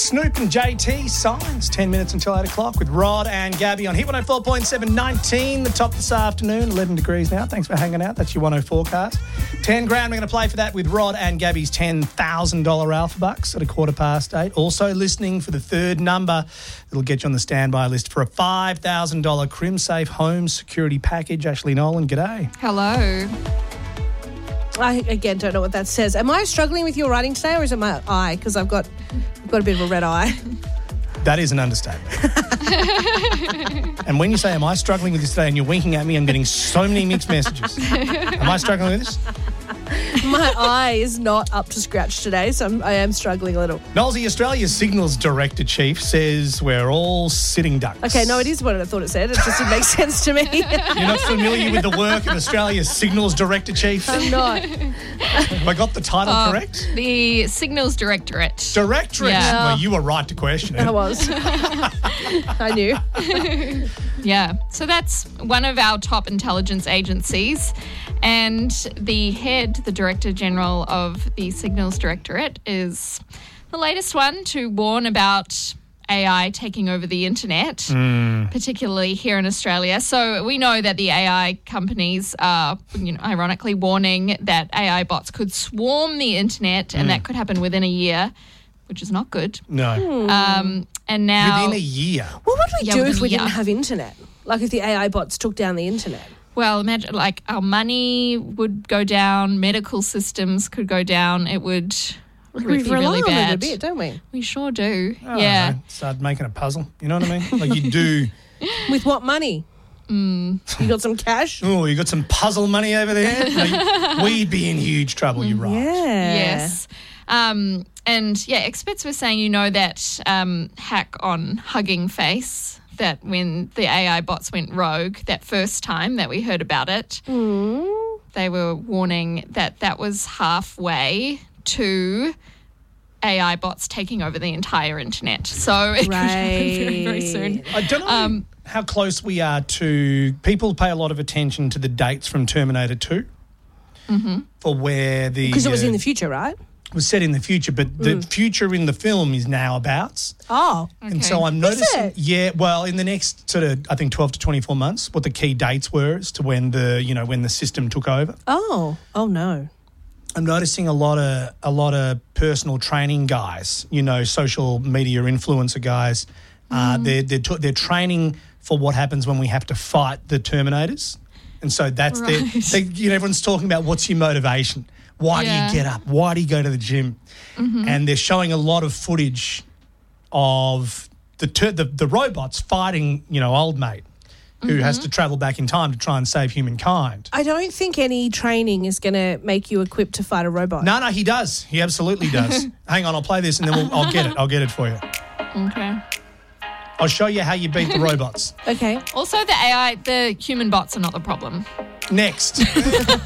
Snoop and JT, Signs, 10 minutes until 8 o'clock with Rod and Gabby on Hit 104.7, 19, the top this afternoon, 11 degrees now. Thanks for hanging out. That's your 104 forecast. 10 grand, we're going to play for that with Rod and Gabby's $10,000 Alpha Bucks at 8:15. Also listening for the third number that'll get you on the standby list for a $5,000 CrimSafe home security package. Ashley Nolan, g'day. Hello. I, again, don't know what that says. Am I struggling with your writing today or is it my eye? Because I've got a bit of a red eye. That is an understatement. And when you say, am I struggling with this today, and you're winking at me, I'm getting so many mixed messages. Am I struggling with this? My eye is not up to scratch today, so I am struggling a little. Nolsey, Australia's Signals Director Chief, says we're all sitting ducks. Okay, no, it is what I thought it said. It just didn't make sense to me. You're not familiar with the work of Australia's Signals Director Chief? I'm not. Have I got the title correct? The Signals Directorate. Directorate? Yeah. Well, you were right to question it. I was. I knew. Yeah. So that's one of our top intelligence agencies. And the head, the Director General of the Signals Directorate, is the latest one to warn about AI taking over the internet, particularly here in Australia. So we know that the AI companies are, ironically warning that AI bots could swarm the internet and that could happen within a year, which is not good. No. And now... Within a year? What would we do within if a we year. didn't have internet? Like if the AI bots took down the internet? Well, imagine like our money would go down, medical systems could go down. It would We be rely really on it a bad. bit, don't we? We sure do. I Yeah. don't know, start making a puzzle. You know what I mean? Like you do. With what money? You got some cash? Oh, you got some puzzle money over there? Like, we'd be in huge trouble, you're right. Yeah. Yes. And yeah, experts were saying, that hack on Hugging Face, that when the AI bots went rogue that first time that we heard about it, they were warning that that was halfway to AI bots taking over the entire internet. So it could happen very, very soon. I don't know how close we are to... People pay a lot of attention to the dates from Terminator 2 for where the... Because it was in the future, right? It was set in the future, but the future in the film is now abouts. Oh. And so I'm noticing... it? Yeah, well, in the next sort of, I think, 12 to 24 months, what the key dates were as to when when the system took over. Oh. Oh, no. I'm noticing a lot of personal training guys, social media influencer guys. They're training for what happens when we have to fight the Terminators. And so that's everyone's talking about what's your motivation. Why do you get up? Why do you go to the gym? And they're showing a lot of footage of the robots fighting, old mate who has to travel back in time to try and save humankind. I don't think any training is going to make you equipped to fight a robot. No, he does. He absolutely does. Hang on, I'll play this and then I'll get it. I'll get it for you. Okay. I'll show you how you beat the robots. Okay. Also, the human bots are not the problem. Next.